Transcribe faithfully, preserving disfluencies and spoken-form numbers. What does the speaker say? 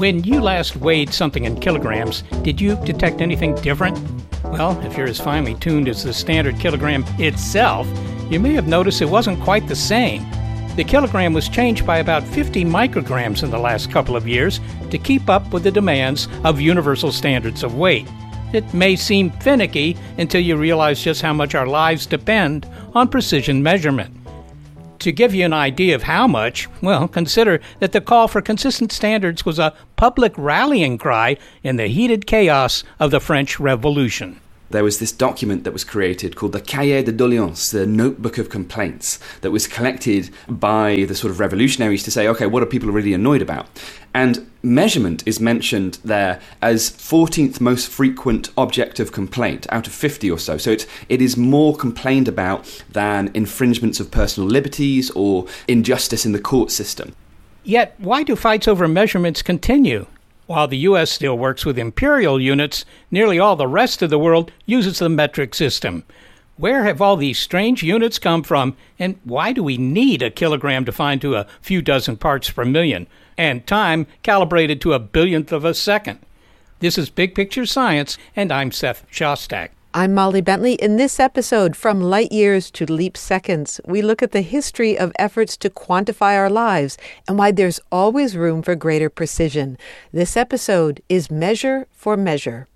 When you last weighed something in kilograms, did you detect anything different? Well, if you're as finely tuned as the standard kilogram itself, you may have noticed it wasn't quite the same. The kilogram was changed by about fifty micrograms in the last couple of years to keep up with the demands of universal standards of weight. It may seem finicky until you realize just how much our lives depend on precision measurement. To give you an idea of how much, well, consider that the call for consistent standards was a public rallying cry in the heated chaos of the French Revolution. There was this document that was created called the Cahier de Doléances, the Notebook of Complaints, that was collected by the sort of revolutionaries to say, okay, what are people really annoyed about? And measurement is mentioned there as fourteenth most frequent object of complaint out of fifty or so. So it's, it is more complained about than infringements of personal liberties or injustice in the court system. Yet, why do fights over measurements continue? While the U S still works with imperial units, nearly all the rest of the world uses the metric system. Where have all these strange units come from, and why do we need a kilogram defined to a few dozen parts per million, and time calibrated to a billionth of a second? This is Big Picture Science, and I'm Seth Shostak. I'm Molly Bentley. In this episode, From Light Years to Leap Seconds, we look at the history of efforts to quantify our lives and why there's always room for greater precision. This episode is Measure for Measure.